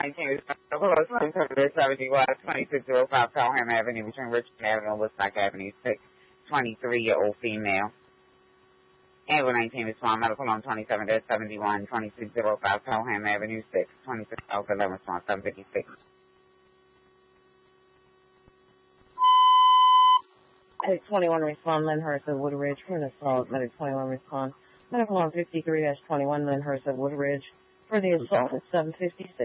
19 Close 2771, 2605 Pelham Avenue between Richmond Avenue and Woodstock Avenue, 623-year-old female. Able 19 respond, medical on 27-71, 2605 Pelham Avenue, 626 Alpha 11 response, 756. 21 respond, Lyndhurst of Woodridge for an assault. Medic 21 respond. Medical on 53-21, Lyndhurst of Woodridge for the assault at 756.